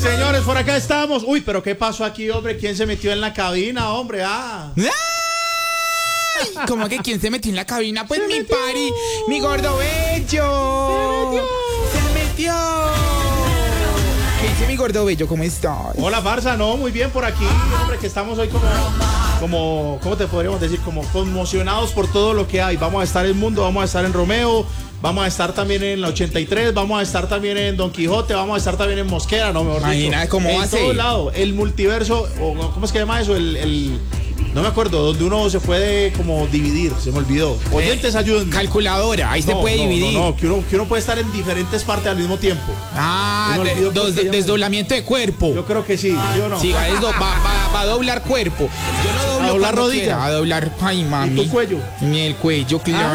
Señores, por acá estamos. Uy, pero ¿qué pasó aquí, hombre? ¿Quién se metió en la cabina, hombre? ¡Ay! ¿Cómo que quién se metió en la cabina? Pues mi pari, mi gordo bello. Se metió. ¿Qué dice mi gordo bello? ¿Cómo estás? Hola, Farsa, no, muy bien por aquí, hombre, que estamos hoy como, ¿cómo te podríamos decir? Como conmocionados por todo lo que hay. Vamos a estar en Mundo, vamos a estar en Romeo, vamos a estar también en la 83, vamos a estar también en Don Quijote, vamos a estar también en Mosquera, no, mejor dicho. Imagina cómo va a ser. En todo lado, el multiverso, o ¿cómo es que se llama eso? No me acuerdo, donde uno se puede como dividir, se me olvidó. Oyentes, ayúdenme. Calculadora, ahí se puede dividir. No, que uno puede estar en diferentes partes al mismo tiempo. Desdoblamiento de cuerpo. Yo creo que sí, yo no. Sí, va a doblar cuerpo. Yo no doblo. A doblar rodilla. A doblar, ay, mami. ¿Y tu cuello? Ni el cuello, claro.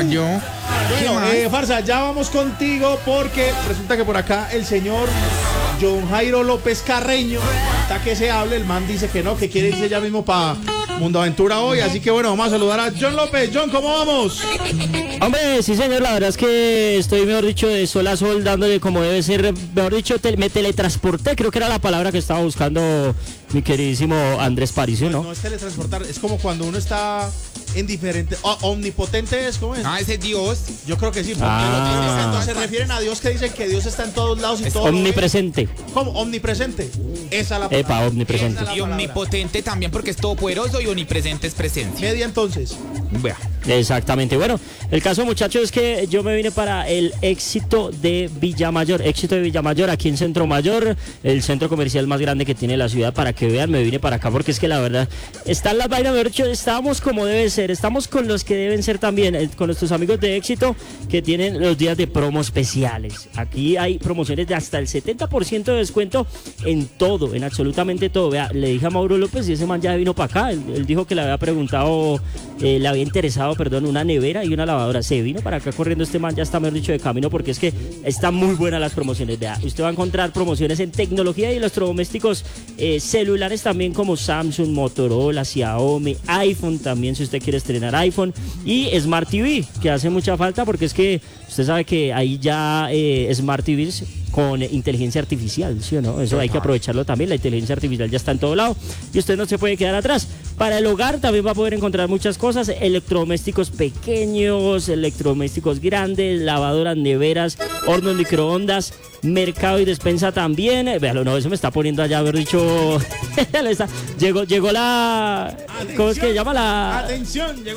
Bueno, Farsa, ya vamos contigo porque resulta que por acá el señor John Jairo López Carreño, hasta que se hable, el man dice que no, que quiere irse ya mismo para Mundo Aventura hoy, así que bueno, vamos a saludar a John López. John, ¿cómo vamos? Hombre, sí señor, la verdad es que estoy, mejor dicho, de sol a sol, dándole como debe ser, mejor dicho, me teletransporté, creo que era la palabra que estaba buscando mi queridísimo Andrés Paricio, ¿no? No es teletransportar, es como cuando uno está en diferentes... omnipotente es, ¿cómo es? Ah, ese es Dios. Yo creo que sí, porque cuando se refieren a Dios que dicen que Dios está en todos lados y todo. Omnipresente. ¿Cómo? Omnipresente. Esa es la palabra. Epa, omnipresente. Y omnipotente también porque es todopoderoso y omnipresente es presencia. Media entonces. Vea. Exactamente. Bueno, el caso, muchachos, es que yo me vine para el Éxito de Villamayor. Éxito de Villamayor, aquí en Centro Mayor, el centro comercial más grande que tiene la ciudad. Para que vean, me vine para acá porque es que la verdad, están las vainas, mejor dicho, estábamos como debe ser. Estamos con los que deben ser también, con nuestros amigos de Éxito que tienen los días de promo especiales. Aquí hay promociones de hasta el 70% de descuento en todo, en absolutamente todo. Vea, le dije a Mauro López y ese man ya vino para acá. Él dijo que le había preguntado, le había interesado, una nevera y una lavadora. Se vino para acá corriendo, este man ya está, mejor dicho, de camino porque es que están muy buenas las promociones. Vea, usted va a encontrar promociones en tecnología y electrodomésticos celulares también como Samsung, Motorola, Xiaomi, iPhone también si usted quiere estrenar iPhone y Smart TV, que hace mucha falta porque es que usted sabe que hay ya Smart TVs con inteligencia artificial, ¿sí o no? Eso hay que aprovecharlo también, la inteligencia artificial ya está en todo lado y usted no se puede quedar atrás. Para el hogar también va a poder encontrar muchas cosas, electrodomésticos pequeños, electrodomésticos grandes, lavadoras, neveras, hornos, microondas, mercado y despensa también. Véalo, no, eso me está poniendo allá, haber dicho... llegó la... ¿Cómo es que se llama la...? Atención,